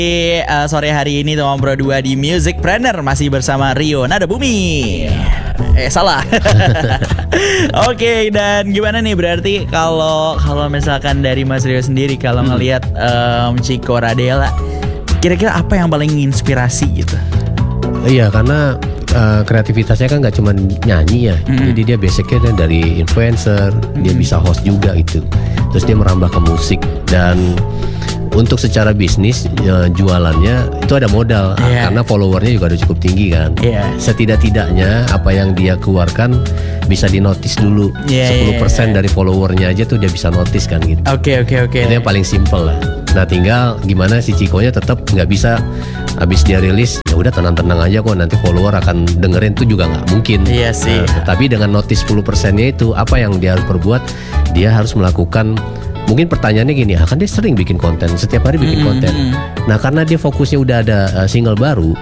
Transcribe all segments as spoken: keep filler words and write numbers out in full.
Uh, sore hari ini Tomang Pro dua di Musicpreneur masih bersama Rio Nada Bumi. Eh salah. Oke, okay, dan gimana nih berarti kalau kalau misalkan dari Mas Rio sendiri kalau hmm. ngelihat um, Chico Radela, kira-kira apa yang paling menginspirasi gitu? Iya, karena uh, kreativitasnya kan nggak cuma nyanyi ya, hmm. jadi dia basicnya dari influencer, hmm. dia bisa host juga gitu. Terus dia merambah ke musik dan untuk secara bisnis ya, jualannya itu ada modal yeah. karena followernya juga udah cukup tinggi kan. Yeah. Setidak-tidaknya apa yang dia keluarkan bisa dinotis dulu. Yeah, sepuluh persen yeah, yeah. dari followernya aja tuh dia bisa notice kan gitu. Oke okay, oke okay, oke. Okay. Itu yang paling simple lah. Nah tinggal gimana si Chico-nya tetap nggak bisa habis dia rilis ya udah tenang-tenang aja kok nanti follower akan dengerin tuh juga nggak mungkin. Iya sih. Nah, tapi dengan notice sepuluh persennya itu apa yang dia harus perbuat? Dia harus melakukan. Mungkin pertanyaannya gini, ah, kan dia sering bikin konten, setiap hari bikin mm-hmm. konten. Nah karena dia fokusnya udah ada uh, single baru,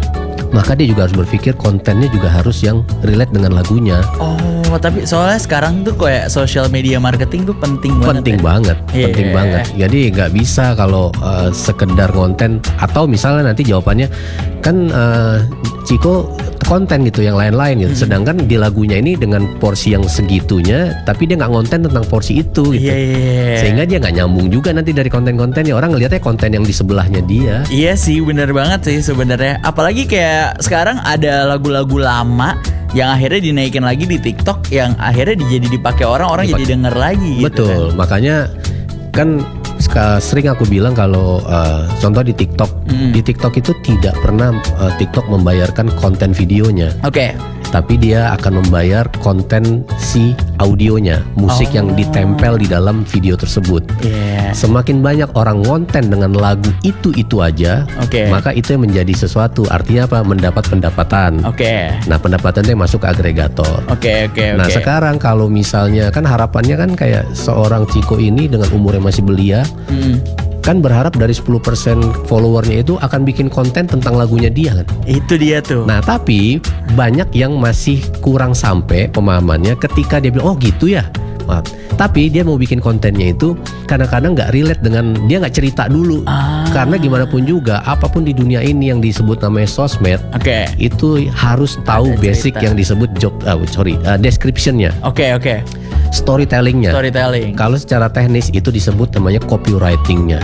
maka dia juga harus berpikir kontennya juga harus yang relate dengan lagunya. Oh, tapi soalnya sekarang tuh kayak social media marketing tuh penting banget. Penting ya? banget, yeah. penting banget. Jadi nggak bisa kalau uh, sekedar konten atau misalnya nanti jawabannya kan uh, Chico konten gitu yang lain-lain gitu. Hmm. Sedangkan di lagunya ini dengan porsi yang segitunya, tapi dia nggak ngonten tentang porsi itu gitu. Yeah, yeah, yeah. Sehingga dia nggak nyambung juga nanti dari konten-kontennya. Orang ngelihatnya konten yang di sebelahnya dia. Iya sih, benar banget sih sebenarnya. Apalagi kayak sekarang ada lagu-lagu lama yang akhirnya dinaikin lagi di TikTok, yang akhirnya jadi dipakai orang, orang Dipake. jadi denger lagi. Gitu. Betul, kan? Makanya kan sering aku bilang kalau uh, contoh di TikTok, mm. di TikTok itu tidak pernah uh, TikTok membayarkan konten videonya. Oke. Okay. Tapi dia akan membayar konten si audionya, musik oh. yang ditempel di dalam video tersebut. Yeah. Semakin banyak orang konten dengan lagu itu-itu aja, okay. maka itu yang menjadi sesuatu. Artinya apa? Mendapat pendapatan. Oke. Okay. Nah pendapatannya masuk ke agregator. Oke okay, oke. Okay, nah okay. sekarang kalau misalnya kan harapannya kan kayak seorang Chico ini dengan umur yang masih belia, mm. kan berharap dari sepuluh persen followernya itu akan bikin konten tentang lagunya dia kan. Itu dia tuh. Nah tapi banyak yang masih kurang sampai pemahamannya ketika dia bilang oh gitu ya. Maaf. Tapi dia mau bikin kontennya itu kadang-kadang nggak relate dengan dia nggak cerita dulu. Ah. Karena gimana pun juga apapun di dunia ini yang disebut namanya sosmed, okay. itu harus tahu ada basic cerita. Yang disebut job, uh, sorry, uh, descriptionnya. Oke okay, oke. Okay. Storytellingnya. Storytelling. Kalau secara teknis itu disebut namanya copywritingnya.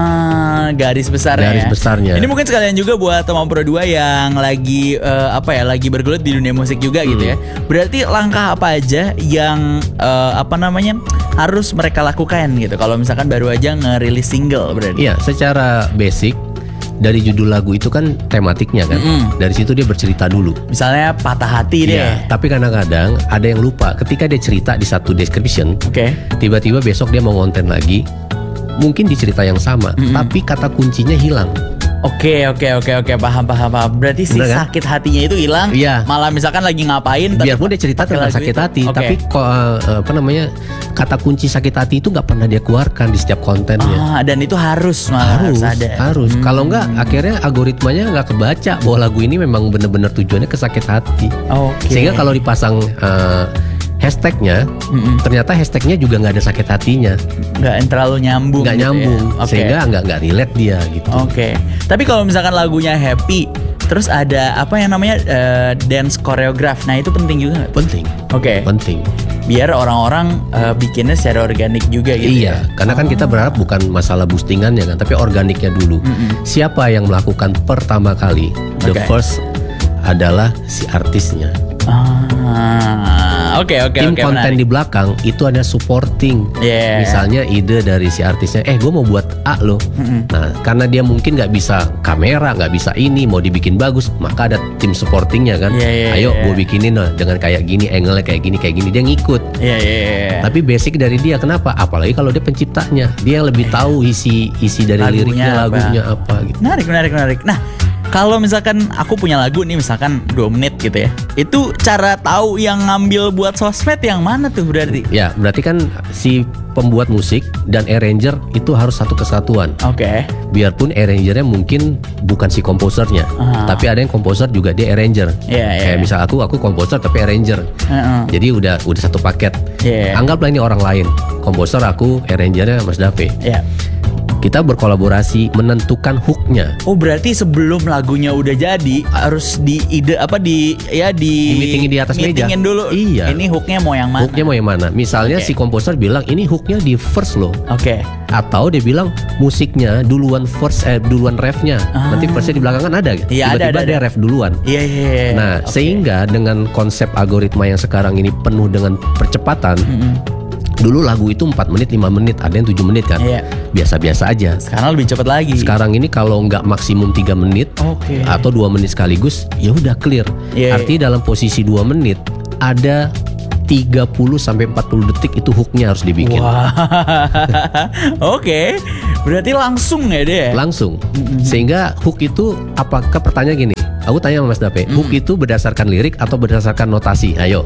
Ah, garis besarnya. Garis besarnya. Ini mungkin sekalian juga buat Tomang Pro dua yang lagi uh, apa ya, lagi bergelut di dunia musik juga hmm. gitu ya. Berarti langkah apa aja yang uh, apa namanya harus mereka lakukan gitu? Kalau misalkan baru aja ngerilis single berarti. Iya, secara basic. Dari judul lagu itu kan tematiknya kan, mm-hmm. dari situ dia bercerita dulu. Misalnya patah hati deh. Ya, tapi kadang-kadang ada yang lupa ketika dia cerita di satu description, okay. tiba-tiba besok dia mau ngonten lagi, mungkin di cerita yang sama, mm-hmm. tapi kata kuncinya hilang. Oke oke oke oke paham paham paham. Berarti si kan? sakit hatinya itu hilang. Iya. Malah misalkan lagi ngapain. Biarpun dia cerita tentang sakit itu. hati, okay. tapi kok uh, apa namanya kata kunci sakit hati itu nggak pernah dia keluarkan di setiap kontennya. Ah, dan itu harus malah harus harus ada. Harus. Hmm. Kalau nggak akhirnya algoritmanya nggak kebaca bahwa lagu ini memang benar-benar tujuannya ke sakit hati. Okay. Sehingga kalau dipasang uh, hashtagnya, mm-mm. ternyata hashtagnya juga nggak ada sakit hatinya, nggak terlalu nyambung, nggak gitu nyambung, ya? Okay. Sehingga nggak nggak relate dia gitu. Oke, okay. Tapi kalau misalkan lagunya happy, terus ada apa yang namanya uh, dance choreograph, nah itu penting juga nggak? Penting. Oke. Okay. Penting. Biar orang-orang uh, bikinnya secara organik juga gitu. Iya, ya? karena kan oh. kita berharap bukan masalah boostingannya kan, tapi organiknya dulu. Mm-mm. Siapa yang melakukan pertama kali, okay. the first adalah si artisnya. Ah, oke oke Tim oke. konten menarik. di belakang itu ada supporting. Yeah. Misalnya ide dari si artisnya, eh gue mau buat A loh. Mm-hmm. Nah karena dia mungkin nggak bisa kamera, nggak bisa ini, mau dibikin bagus, maka ada tim supportingnya kan. Yeah, yeah, Ayo yeah. gue bikinin loh dengan kayak gini, angle-nya kayak gini, kayak gini, dia ngikut. Iya yeah, iya. Yeah, yeah. Tapi basic dari dia, kenapa? Apalagi kalau dia penciptanya, dia yang lebih tahu isi isi dari lagunya liriknya, apa? lagunya apa gitu. Menarik menarik menarik. Nah. Kalau misalkan aku punya lagu nih misalkan dua menit gitu ya, itu cara tahu yang ngambil buat sosmed yang mana tuh berarti? Ya berarti kan si pembuat musik dan arranger itu harus satu kesatuan. Oke. Okay. Biarpun arrangernya mungkin bukan si komposernya, uh-huh. tapi ada yang komposer juga dia arranger. Yeah, yeah. Kayak misal aku aku komposer tapi arranger. Uh-huh. Jadi udah udah satu paket. Yeah. Anggaplah ini orang lain, komposer aku, arrangernya Mas Dave. Yeah. Kita berkolaborasi menentukan hooknya. Oh berarti sebelum lagunya udah jadi harus di ide apa di ya di, Di meetingin di atas meja. meetingin dulu. Iya. Ini hooknya mau yang mana? Hooknya mau yang mana? Misalnya Oke. si komposer bilang ini hooknya di verse loh. Oke. Atau dia bilang musiknya duluan verse eh duluan refnya. Ah. Nanti verse-nya di belakang kan ada. Iya, ada, Tiba-tiba ada, dia ada. ref duluan. Iya iya. iya. Nah, Oke. sehingga dengan konsep algoritma yang sekarang ini penuh dengan percepatan. Mm-mm. Dulu lagu itu empat menit, lima menit, ada yang tujuh menit kan. Iya. Biasa-biasa aja. Sekarang lebih cepat lagi. Sekarang ini kalau nggak maksimum tiga menit Oke. atau dua menit sekaligus, ya udah clear. Iya, Artinya dalam posisi dua menit ada tiga puluh sampai empat puluh detik itu hooknya harus dibikin. Wah. Oke. Berarti langsung ya dia. Langsung. Sehingga hook itu apakah pertanyaan gini? Aku tanya sama Mas Dape, hook itu berdasarkan lirik atau berdasarkan notasi? Ayo.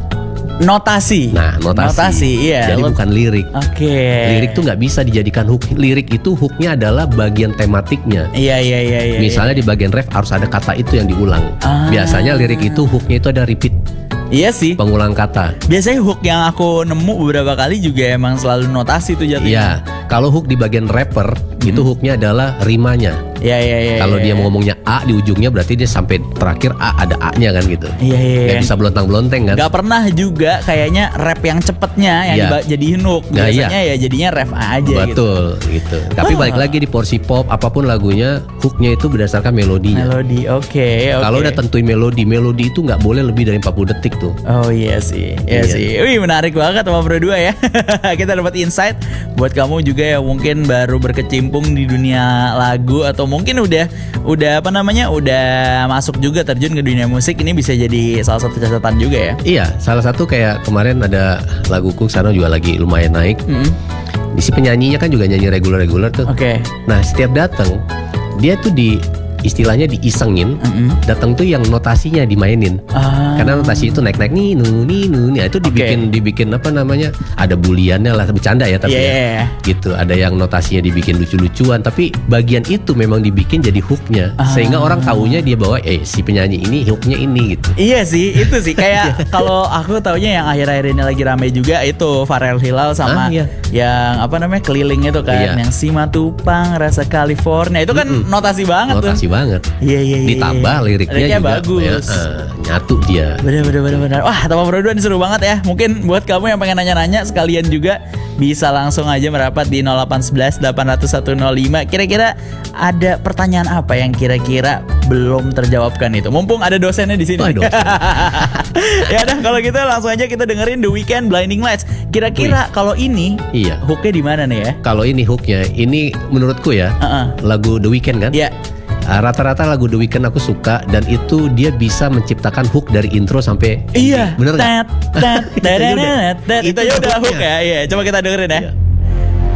Notasi. Nah, notasi. Notasi, iya. Jadi Lo- bukan lirik. Oke. Lirik tuh nggak bisa dijadikan hook. Lirik itu hooknya adalah bagian tematiknya. Iya iya iya iya. Misalnya di bagian ref harus ada kata itu yang diulang. Ah. Biasanya lirik itu hooknya itu ada repeat, Iya sih. pengulang kata. Biasanya hook yang aku nemu beberapa kali juga emang selalu notasi tuh Iya. jatuhnya. Kalau hook di bagian rapper itu hooknya adalah rimanya. Iya iya iya. Kalau iya. dia mau ngomongnya A di ujungnya berarti dia sampai terakhir A ada A-nya kan gitu. Iya iya. Nggak iya. bisa belontang-belonteng kan? Gak pernah juga kayaknya rap yang cepetnya yang Iya. diba- jadiin hook. Nah, Biasanya ya jadinya rap aja gitu. Betul gitu. Tapi Ah. balik lagi di porsi pop apapun lagunya hooknya itu berdasarkan melodinya. Melodi. Oke oke. Kalau udah tentuin melodi, melodi itu nggak boleh lebih dari empat puluh detik tuh. Oh iya sih, iya, Iya. sih. Wih menarik banget sama berdua ya. Kita dapat insight buat kamu juga yang mungkin baru berkecimpung di dunia lagu atau mungkin udah udah apa namanya udah masuk juga terjun ke dunia musik, ini bisa jadi salah satu catatan juga ya. Iya, salah satu kayak kemarin ada laguku sekarang juga lagi lumayan naik. Mm-mm. Di si penyanyinya kan juga nyanyi reguler-reguler tuh. Oke. Nah, setiap datang dia tuh di istilahnya diisengin. Mm-mm. Datang tuh yang notasinya dimainin. Ah. Karena notasi itu naik-naik nih, nu nih, nu nih. Itu dibikin dibikin apa namanya? Ada buliannya lah, bercanda ya tapi. Iya, ya. iya, iya. Gitu, ada yang notasinya dibikin lucu-lucuan, tapi bagian itu memang dibikin jadi hooknya, Ah. sehingga orang taunya dia bahwa eh si penyanyi ini hooknya ini gitu. Iya sih, itu sih kayak kalau aku taunya yang akhir-akhir ini lagi rame juga itu Pharrell Hilal sama Ah, iya. yang apa namanya keliling itu kan, Iya. yang Simatupang rasa California itu kan Mm-mm. notasi banget Notasi tuh. banget. Iya iya iya. Ditambah iya. liriknya, juga bagus. ya, eh, nyatu dia. Bener bener bener bener. Wah, Teman Berdua ini seru banget ya. Mungkin buat kamu yang pengen nanya-nanya sekalian juga bisa langsung aja merapat di nol delapan satu satu delapan nol satu nol lima. Kira-kira ada pertanyaan apa yang kira-kira belum terjawabkan itu? Mumpung ada dosennya di sini. Oh, dosen. Ya udah kalau gitu langsung aja kita dengerin The Weeknd Blinding Lights. Kira-kira kalau ini Iya. hooknya di mana nih ya? Kalau ini hooknya, ini menurutku ya Heeh. lagu The Weeknd kan. Ya. Ah, rata-rata lagu The Weeknd aku suka dan itu dia bisa menciptakan hook dari intro sampai Iya. bener nggak? Tet, tet, Itu aja udah- tet, tet. Itu aja udah hook hooknya. ya. Iya, coba kita dengerin ya. Iya.